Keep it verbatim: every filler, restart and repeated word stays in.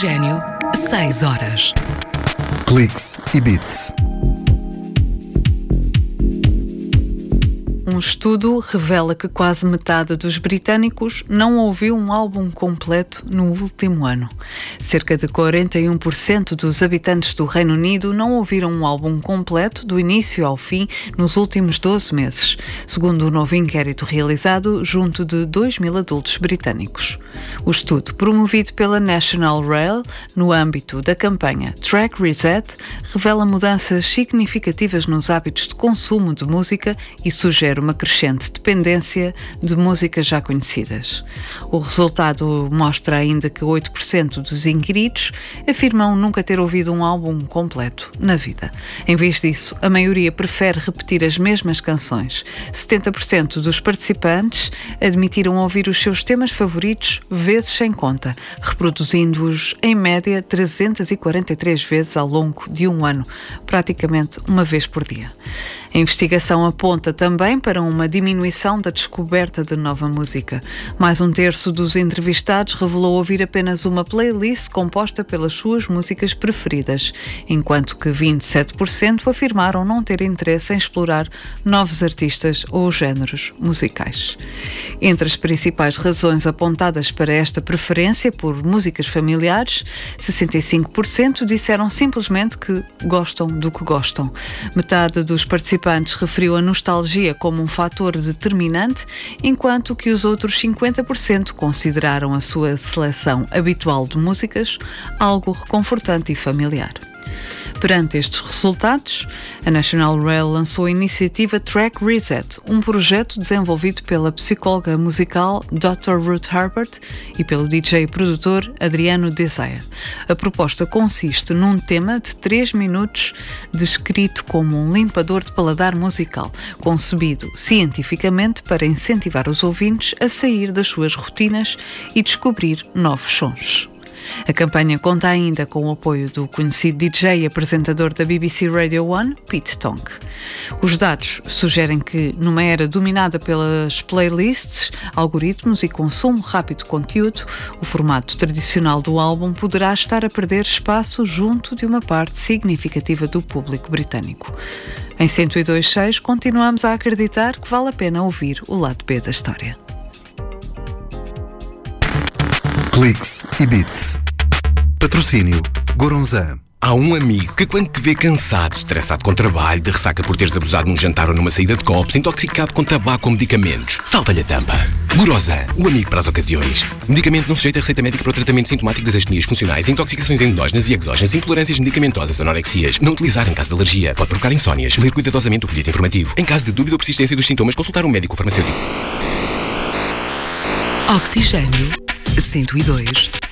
Oxigênio, seis horas. Cliques e Beats. Um estudo revela que quase metade dos britânicos não ouviu um álbum completo no último ano. Cerca de quarenta e um por cento dos habitantes do Reino Unido não ouviram um álbum completo do início ao fim nos últimos doze meses, segundo um novo inquérito realizado junto de dois mil adultos britânicos. O estudo, promovido pela National Rail no âmbito da campanha Track Reset, revela mudanças significativas nos hábitos de consumo de música e sugere uma crescente dependência de músicas já conhecidas. O resultado mostra ainda que oito por cento dos inquiridos afirmam nunca ter ouvido um álbum completo na vida. Em vez disso, a maioria prefere repetir as mesmas canções. setenta por cento dos participantes admitiram ouvir os seus temas favoritos vezes sem conta, reproduzindo-os em média trezentas e quarenta e três vezes ao longo de um ano, praticamente uma vez por dia. A investigação aponta também para uma diminuição da descoberta de nova música. Mais um terço dos entrevistados revelou ouvir apenas uma playlist composta pelas suas músicas preferidas, enquanto que vinte e sete por cento afirmaram não ter interesse em explorar novos artistas ou géneros musicais. Entre as principais razões apontadas para esta preferência por músicas familiares, sessenta e cinco por cento disseram simplesmente que gostam do que gostam. Metade dos participantes referiu a nostalgia como um fator determinante, enquanto que os outros cinquenta por cento consideraram a sua seleção habitual de músicas algo reconfortante e familiar. Perante estes resultados, a National Rail lançou a iniciativa Track Reset, um projeto desenvolvido pela psicóloga musical doutor Ruth Herbert e pelo D J e produtor Adriano Desire. A proposta consiste num tema de três minutos descrito como um limpador de paladar musical, concebido cientificamente para incentivar os ouvintes a sair das suas rotinas e descobrir novos sons. A campanha conta ainda com o apoio do conhecido D J e apresentador da B B C Radio One, Pete Tong. Os dados sugerem que, numa era dominada pelas playlists, algoritmos e consumo rápido de conteúdo, o formato tradicional do álbum poderá estar a perder espaço junto de uma parte significativa do público britânico. Em cento e dois ponto seis, continuamos a acreditar que vale a pena ouvir o lado B da história. Cliques e Beats. Patrocínio Goronzan. Há um amigo que, quando te vê cansado, estressado com trabalho, de ressaca por teres abusado num jantar ou numa saída de copos, intoxicado com tabaco ou medicamentos, salta-lhe a tampa. Goronzan, o amigo para as ocasiões. Medicamento não sujeito a receita médica para o tratamento sintomático das astenias funcionais, intoxicações endógenas e exógenas, intolerâncias medicamentosas, anorexias. Não utilizar em caso de alergia. Pode provocar insónias. Ler cuidadosamente o folheto informativo. Em caso de dúvida ou persistência dos sintomas, consultar um médico ou farmacêutico. Oxigênio, cento e dois